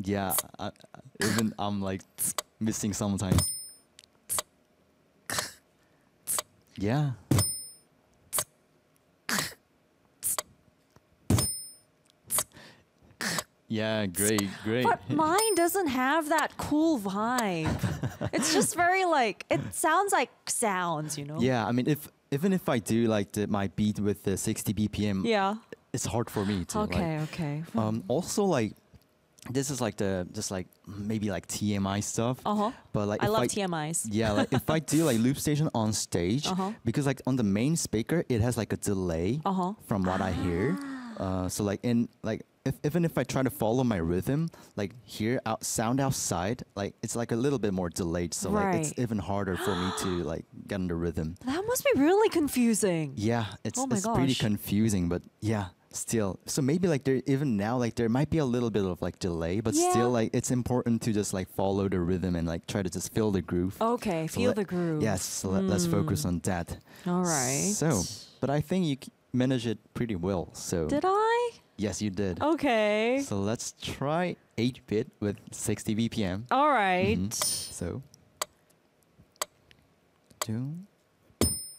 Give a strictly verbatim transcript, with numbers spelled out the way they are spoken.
Yeah, I, I- even I'm like missing sometimes. Yeah. Yeah, great, great. But mine doesn't have that cool vibe. It's just very like it sounds like sounds, you know. Yeah, I mean, if even if I do like the, my beat with the sixty B P M, Yeah. it's hard for me to Okay. like. Okay. Um, also, like this is like the just like maybe like T M I stuff. Uh huh. But like I if love I, T M Is. Yeah, like if I do like loop station on stage, Uh-huh. because like on the main speaker it has like a delay Uh huh. from what I hear. Uh, so like in like if, even if I try to follow my rhythm, like here out sound outside, like it's like a little bit more delayed. So like it's Right. even harder for me to like get in the rhythm. That must be really confusing. Yeah, it's Oh my it's pretty gosh. confusing, but yeah, still. So maybe like there even now like there might be a little bit of like delay, but Yeah. still like it's important to just like follow the rhythm and like try to just feel the groove. Okay. So Feel let- the groove. Yes, so let, let's focus Mm. on that. All right. So, but I think you c- managed it pretty well. So Did I? yes, you did. Okay. So let's try eight bit with sixty B P M. All right. Mhm. So, two,